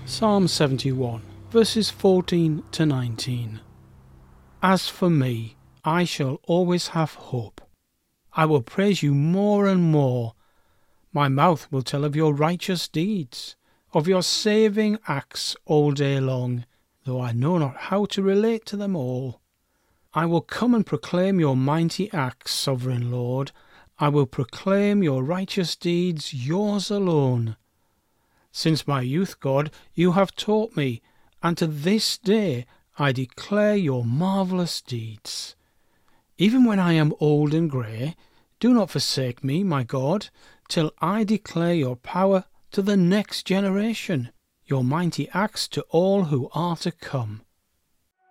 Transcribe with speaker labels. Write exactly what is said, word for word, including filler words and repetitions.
Speaker 1: Psalm seventy-one, verses fourteen to nineteen. As for me, I shall always have hope. I will praise you more and more. My mouth will tell of your righteous deeds, of your saving acts all day long, though I know not how to relate to them all. I will come and proclaim your mighty acts, sovereign Lord. I will proclaim your righteous deeds, yours alone. Since my youth, God, you have taught me, and to this day I declare your marvellous deeds. Even when I am old and grey, do not forsake me, my God, till I declare your power to the next generation, your mighty acts to all who are to come.